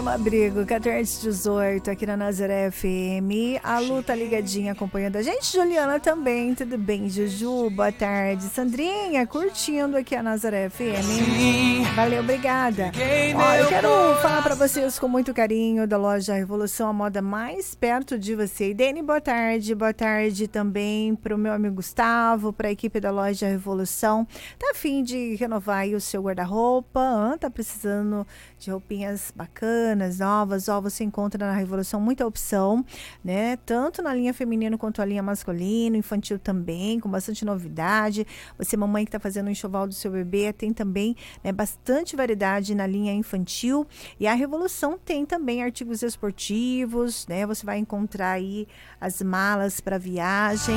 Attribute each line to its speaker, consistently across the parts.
Speaker 1: programa Abrigo 1418 aqui na Nazaré FM. A Lu tá ligadinha acompanhando a gente. Juliana também, tudo bem, Juju? Boa tarde. Sandrinha, curtindo aqui a Nazaré FM. Valeu, obrigada. Ó, eu quero falar pra vocês com muito carinho da loja Revolução, a moda mais perto de você. Idene, boa tarde. Boa tarde também pro meu amigo Gustavo, pra equipe da loja Revolução. Tá a fim de renovar aí o seu guarda-roupa? Tá precisando de roupinhas bacanas, novas, ó, você encontra na Revolução muita opção, né? Tanto na linha feminina quanto a linha masculina, infantil também, com bastante novidade. Você, mamãe que tá fazendo o enxoval do seu bebê, tem também, né, bastante variedade na linha infantil. E a Revolução tem também artigos esportivos, né? Você vai encontrar aí as malas para viagem.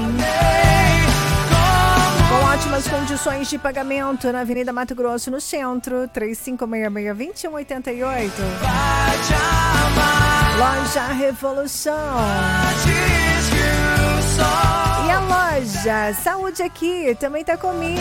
Speaker 1: Com ótimas condições de pagamento na Avenida Mato Grosso, no centro, 3566-2188. Loja Revolução. E a loja Saúde Aqui também tá comigo.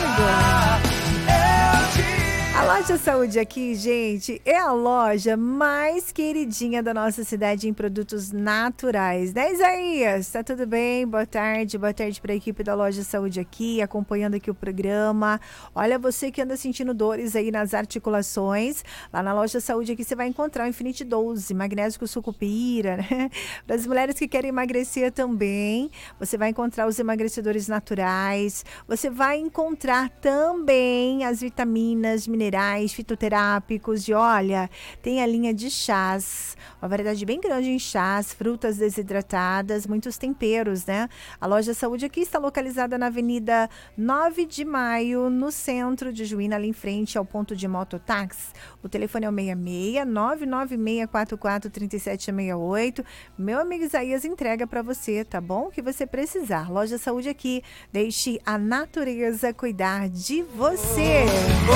Speaker 1: A loja Saúde Aqui, gente, é a loja mais queridinha da nossa cidade em produtos naturais, né, Isaías? Tá tudo bem? Boa tarde para a equipe da loja Saúde Aqui, acompanhando aqui o programa. Olha, você que anda sentindo dores aí nas articulações, lá na loja Saúde Aqui você vai encontrar o Infinite 12, magnésio com sucupira, né? Para as mulheres que querem emagrecer também, você vai encontrar os emagrecedores naturais, você vai encontrar também as vitaminas, minerais, fitoterápicos, e olha, tem a linha de chás, uma variedade bem grande em chás, frutas desidratadas, muitos temperos, né? A loja Saúde Aqui está localizada na Avenida 9 de Maio, no centro de Juína, ali em frente ao ponto de mototáxi. O telefone é o 66-99644-3768. Meu amigo Isaías entrega para você, tá bom? O que você precisar. Loja Saúde Aqui, deixe a natureza cuidar de você.